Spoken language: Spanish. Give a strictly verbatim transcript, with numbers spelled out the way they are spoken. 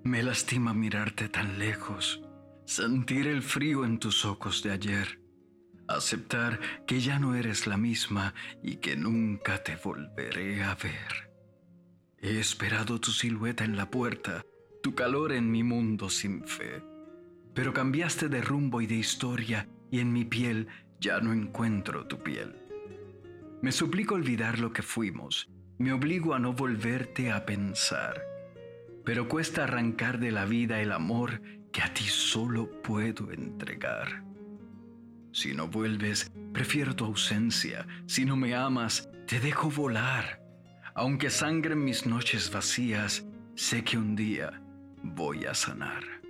Me lastima mirarte tan lejos, sentir el frío en tus ojos de ayer, aceptar que ya no eres la misma y que nunca te volveré a ver. He esperado tu silueta en la puerta, tu calor en mi mundo sin fe, pero cambiaste de rumbo y de historia y en mi piel ya no encuentro tu piel. Me suplico olvidar lo que fuimos, me obligo a no volverte a pensar. Pero cuesta arrancar de la vida el amor que a ti solo puedo entregar. Si no vuelves, prefiero tu ausencia. Si no me amas, te dejo volar. Aunque sangren mis noches vacías, sé que un día voy a sanar.